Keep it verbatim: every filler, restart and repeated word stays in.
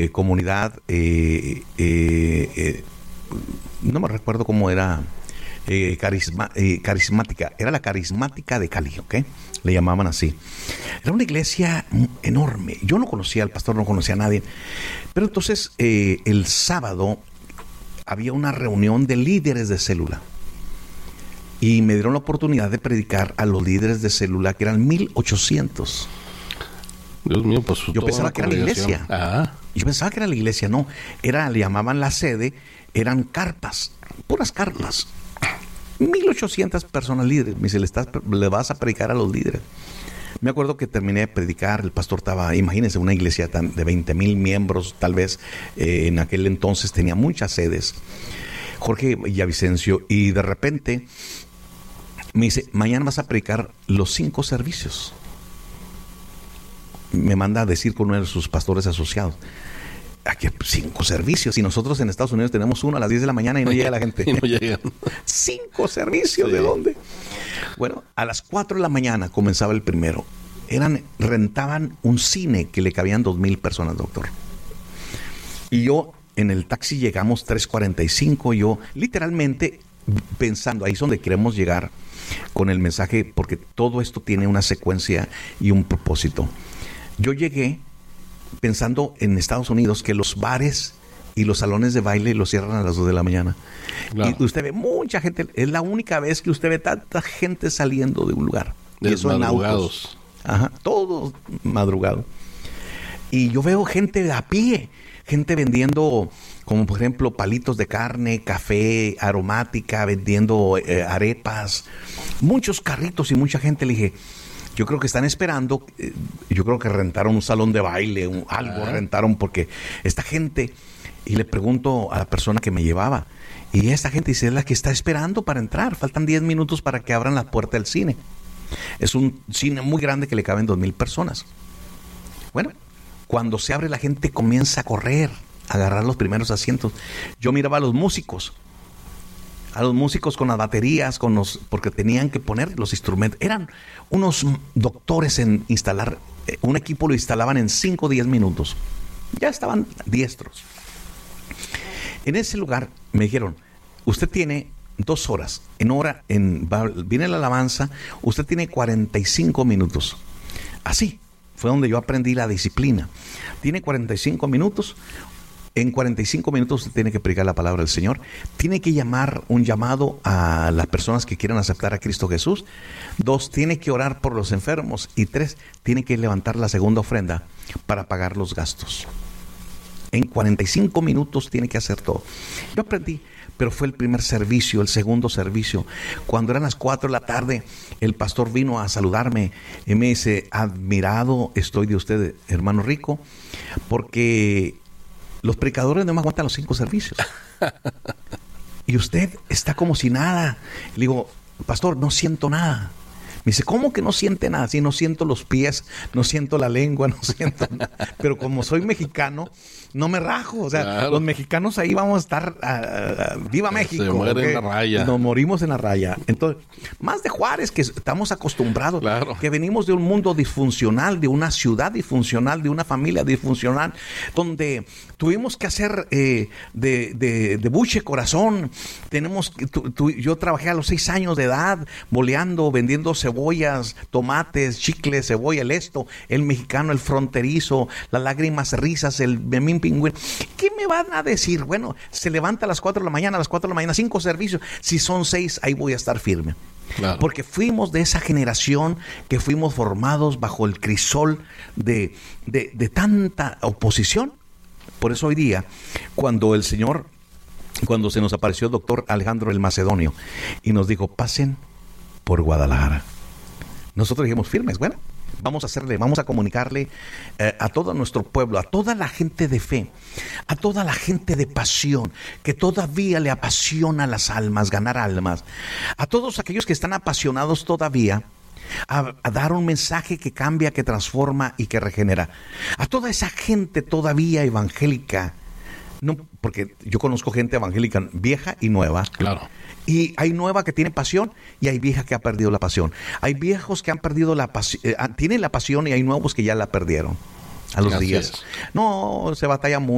eh, comunidad, eh, eh, eh, no me recuerdo cómo era, eh, carisma, eh, carismática, era la carismática de Cali, ¿ok? Le llamaban así. Era una iglesia enorme. Yo no conocía al pastor, no conocía a nadie. Pero entonces eh, el sábado había una reunión de líderes de célula. Y me dieron la oportunidad de predicar a los líderes de célula, que eran mil ochocientos. Dios mío, pues yo pensaba que era la iglesia. Ah. Yo pensaba que era la iglesia, no. Era, le llamaban la sede, eran carpas, puras carpas. mil ochocientas personas líderes. Me dice, le, estás, le vas a predicar a los líderes. Me acuerdo que terminé de predicar, el pastor estaba, imagínense, una iglesia tan, de veinte mil miembros, tal vez eh, en aquel entonces tenía muchas sedes. Jorge Villavicencio, y de repente me dice, mañana vas a predicar los cinco servicios. Me manda a decir con uno de sus pastores asociados. Aquí cinco servicios, y nosotros en Estados Unidos tenemos uno a las diez de la mañana y no llega la gente. Y no llegan. Cinco servicios, sí. ¿De dónde? Bueno, a las cuatro de la mañana comenzaba el primero. Eran, rentaban un cine que le cabían dos mil personas, doctor. Y yo en el taxi llegamos tres cuarenta y cinco, yo literalmente pensando, ahí es donde queremos llegar con el mensaje, porque todo esto tiene una secuencia y un propósito. Yo llegué pensando en Estados Unidos que los bares y los salones de baile los cierran a las dos de la mañana. Claro. Y usted ve mucha gente, es la única vez que usted ve tanta gente saliendo de un lugar. Desmadrugados. Ajá, todos madrugados. Y yo veo gente a pie, gente vendiendo, como por ejemplo, palitos de carne, café, aromática, vendiendo eh, arepas, muchos carritos y mucha gente. Le dije, yo creo que están esperando, eh, yo creo que rentaron un salón de baile, un, algo ah. rentaron, porque esta gente, y le pregunto a la persona que me llevaba, y esta gente dice, es la que está esperando para entrar, faltan diez minutos para que abran la puerta del cine. Es un cine muy grande que le caben dos mil personas. Bueno, cuando se abre la gente comienza a correr, a agarrar los primeros asientos. Yo miraba a los músicos, a los músicos con las baterías, con los, porque tenían que poner los instrumentos. Eran unos doctores en instalar, eh, un equipo lo instalaban en cinco o diez minutos. Ya estaban diestros. En ese lugar me dijeron, usted tiene dos horas, en hora, en, va, viene la alabanza, usted tiene cuarenta y cinco minutos. Así fue donde yo aprendí la disciplina. Tiene cuarenta y cinco minutos. En cuarenta y cinco minutos usted tiene que predicar la palabra del Señor. Tiene que llamar un llamado a las personas que quieran aceptar a Cristo Jesús. Dos, tiene que orar por los enfermos. Y tres, tiene que levantar la segunda ofrenda para pagar los gastos. En cuarenta y cinco minutos tiene que hacer todo. Yo aprendí, pero fue el primer servicio, el segundo servicio. Cuando eran las cuatro de la tarde, el pastor vino a saludarme y me dice, admirado estoy de usted, hermano Rico, porque los predicadores no me aguantan los cinco servicios. Y usted está como si nada. Le digo, pastor, no siento nada. Me dice, ¿cómo que no siente nada? Sí, no siento los pies, no siento la lengua, no siento nada. Pero como soy mexicano, no me rajo. O sea, claro, los mexicanos ahí vamos a estar, uh, uh, ¡viva México! Se muere en la raya. Nos morimos en la raya. Entonces, más de Juárez, que estamos acostumbrados, claro, que venimos de un mundo disfuncional, de una ciudad disfuncional, de una familia disfuncional, donde tuvimos que hacer eh, de, de, de buche corazón. Tenemos, tu, tu, yo trabajé a los seis años de edad, boleando, vendiendo cebollas, tomates, chicles, cebolla, el esto, el mexicano, el fronterizo, las lágrimas, risas, el memín pingüino. ¿Qué me van a decir? Bueno, se levanta a las cuatro de la mañana, a las cuatro de la mañana, cinco servicios. Si son seis, ahí voy a estar firme. Claro. Porque fuimos de esa generación que fuimos formados bajo el crisol de, de, de tanta oposición. Por eso hoy día, cuando el Señor, cuando se nos apareció el doctor Alejandro el Macedonio y nos dijo, pasen por Guadalajara, nosotros dijimos firmes, bueno, vamos a hacerle, vamos a comunicarle eh, a todo nuestro pueblo, a toda la gente de fe, a toda la gente de pasión, que todavía le apasiona las almas, ganar almas, a todos aquellos que están apasionados todavía a, a dar un mensaje que cambia, que transforma y que regenera, a toda esa gente todavía evangélica. No, porque yo conozco gente evangélica vieja y nueva. Claro. Y hay nueva que tiene pasión y hay vieja que ha perdido la pasión. Hay viejos que han perdido la pasión, eh, tienen la pasión y hay nuevos que ya la perdieron a los Así días. Es. No, se batalla mucho.